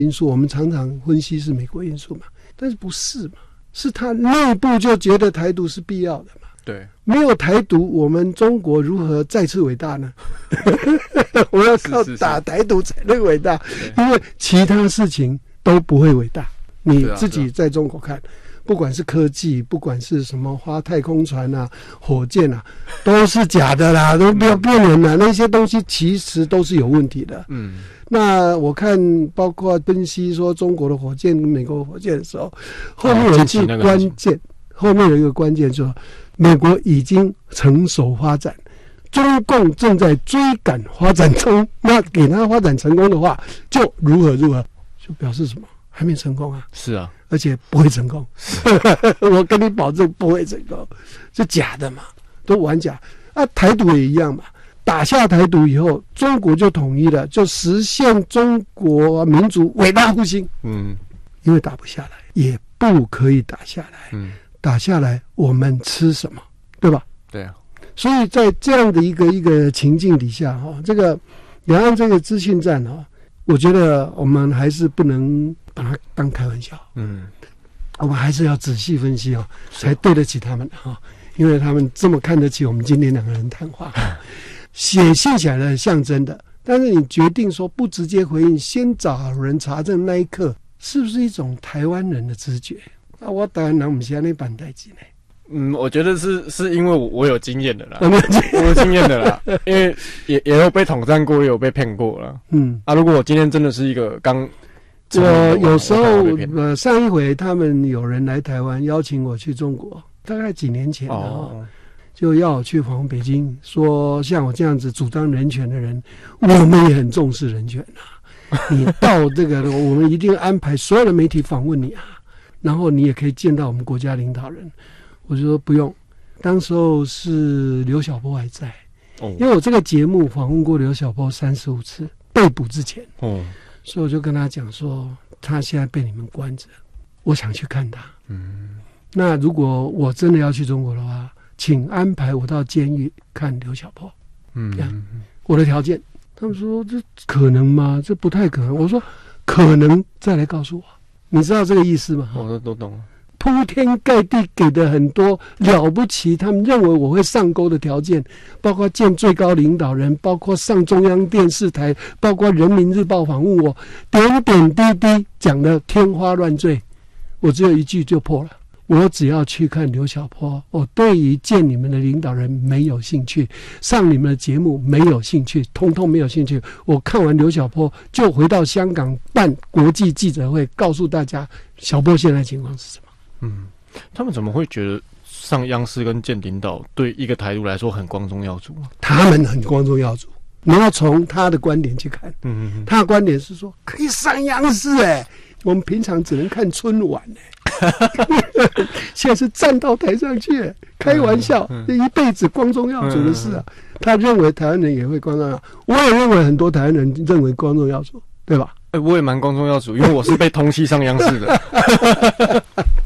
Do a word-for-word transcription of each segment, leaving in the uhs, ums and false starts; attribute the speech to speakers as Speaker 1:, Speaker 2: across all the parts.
Speaker 1: 因素，我们常常分析是美国因素嘛，但是不是嘛？是他内部就觉得台独是必要的嘛？
Speaker 2: 对，
Speaker 1: 没有台独，我们中国如何再次伟大呢？我要靠打台独才能伟大，因为其他事情都不会伟大。你自己在中国看，不管是科技，不管是什么花太空船啊、火箭啊，都是假的啦，都不要骗人啦。那些东西其实都是有问题的。嗯，那我看包括分析说中国的火箭跟美国的火箭的时候，后面有一句关键，后面有一个关键说，美国已经成熟发展，中共正在追赶发展中。那给他发展成功的话，就如何如何，就表示什么？还没成功啊！
Speaker 2: 是啊，
Speaker 1: 而且不会成功。我跟你保证不会成功，是假的嘛，都玩假啊！台独也一样嘛，打下台独以后，中国就统一了，就实现中国民族伟大复兴。嗯，因为打不下来，也不可以打下来。嗯，打下来我们吃什么？对吧？
Speaker 2: 对啊。
Speaker 1: 所以在这样的一个一个情境底下，哈，这个两岸这个资讯战，哈，我觉得我们还是不能把它当开玩笑，嗯，我们还是要仔细分析哦，才对得起他们哈，因为他们这么看得起我们今天两个人谈话，写信起来的象征的，但是你决定说不直接回应，先找人查证那一刻，是不是一种台湾人的直觉？啊，我当然人不是那版代志呢。
Speaker 2: 嗯，我觉得是是因为我我有经验的啦，我有经验的啦，因为也也有被统战过，也有被骗过了。嗯，啊，如果我今天真的是一个刚，
Speaker 1: 我有时候呃上一回他们有人来台湾邀请我去中国，大概几年前了、哦、就要我去访问北京，说像我这样子主张人权的人，我们也很重视人权啊。你到这个，我们一定安排所有的媒体访问你啊，然后你也可以见到我们国家领导人。我就说不用，当时候是刘晓波还在，哦、因为我这个节目访问过刘晓波三十五次，被捕之前，哦、所以我就跟他讲说，他现在被你们关着，我想去看他。嗯，那如果我真的要去中国的话，请安排我到监狱看刘晓波。嗯，这样我的条件，他们说这可能吗？这不太可能。我说可能，再来告诉我。你知道这个意思吗？
Speaker 2: 我都懂了。
Speaker 1: 铺天盖地给的很多了不起，他们认为我会上钩的条件，包括见最高领导人，包括上中央电视台，包括人民日报访问我，点点滴滴讲的天花乱坠，我只有一句就破了，我只要去看刘晓波，我对于见你们的领导人没有兴趣，上你们的节目没有兴趣，通通没有兴趣。我看完刘晓波就回到香港办国际记者会，告诉大家晓波现在情况是什么。
Speaker 2: 嗯，他们怎么会觉得上央视跟见领导对一个台独来说很光宗耀祖？
Speaker 1: 他们很光宗耀祖，你要从他的观点去看。嗯嗯，他的观点是说可以上央视哎、欸，我们平常只能看春晚哎、欸，现在是站到台上去、欸，开玩笑，这、嗯嗯、一辈子光宗耀祖的事啊。嗯嗯、他认为台湾人也会光宗耀祖，我也认为很多台湾人认为光宗耀祖，对吧？
Speaker 2: 哎、欸，我也蛮光宗耀祖，因为我是被通缉上央视的。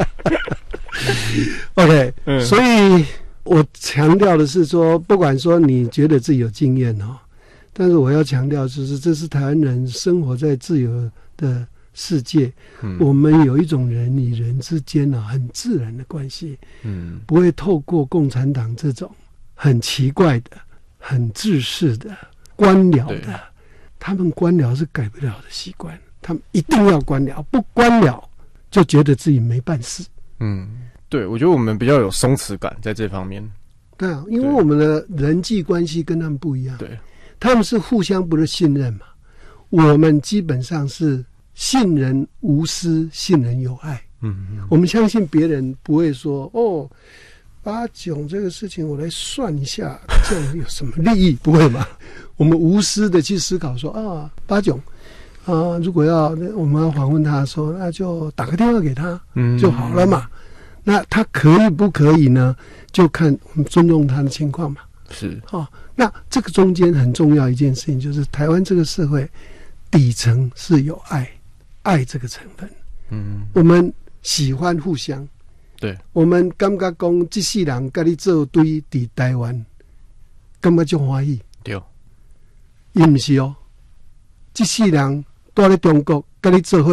Speaker 1: OK，、嗯、所以我强调的是说，不管说你觉得自己有经验哦，但是我要强调就是这是台湾人生活在自由的世界，嗯、我们有一种人与人之间啊很自然的关系，嗯，不会透过共产党这种很奇怪的、很自私的官僚的，他们官僚是改不了的习惯，他们一定要官僚，不官僚就觉得自己没办事。
Speaker 2: 嗯，对，我觉得我们比较有松弛感在这方面。
Speaker 1: 对啊，因为我们的人际关系跟他们不一样。
Speaker 2: 对，
Speaker 1: 他们是互相不是信任嘛，我们基本上是信任无私，信任有爱。嗯嗯，我们相信别人不会说哦，八炯这个事情我来算一下，这样有什么利益？不会嘛？我们无私的去思考说啊，八炯。啊、呃，如果要我们要访问他说，那就打个电话给他就好了嘛。嗯、那他可以不可以呢？就看我们尊重他的情况嘛。
Speaker 2: 是
Speaker 1: 哦，那这个中间很重要一件事情，就是台湾这个社会底层是有爱，爱这个成分。嗯，我们喜欢互相。
Speaker 2: 对，
Speaker 1: 我们感觉讲这世人跟你做对在台湾，感觉就欢喜。
Speaker 2: 对，
Speaker 1: 也不是哦。这世人住在中国跟你做伙。